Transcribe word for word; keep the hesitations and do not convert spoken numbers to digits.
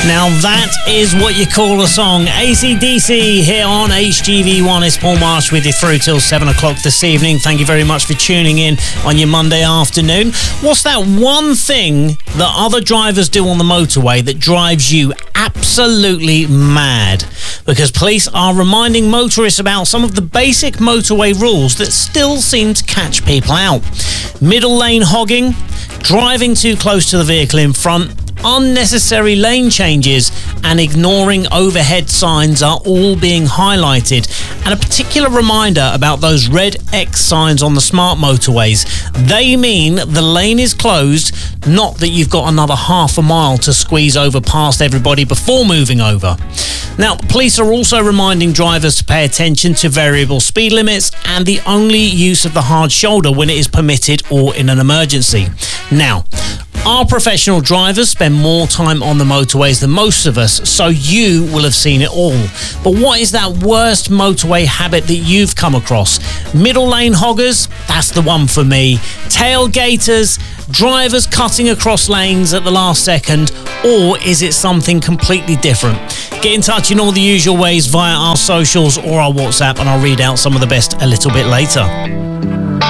Now that is what you call a song. A C D C here on H G V one. It's Paul Marsh with you through till seven o'clock this evening. Thank you very much for tuning in on your Monday afternoon. What's that one thing that other drivers do on the motorway that drives you absolutely mad? Because police are reminding motorists about some of the basic motorway rules that still seem to catch people out. Middle lane hogging, driving too close to the vehicle in front, unnecessary lane changes and ignoring overhead signs are all being highlighted. And a particular reminder about those red X signs on the smart motorways. They mean the lane is closed, not that you've got another half a mile to squeeze over past everybody before moving over. Now, police are also reminding drivers to pay attention to variable speed limits and the only use of the hard shoulder when it is permitted or in an emergency. Now, our professional drivers spend more time on the motorways than most of us, so you will have seen it all. But what is that worst motorway habit that you've come across? Middle lane hoggers? That's the one for me. Tailgaters? Drivers cutting across lanes at the last second? Or is it something completely different? Get in touch in all the usual ways via our socials or our WhatsApp, and I'll read out some of the best a little bit later.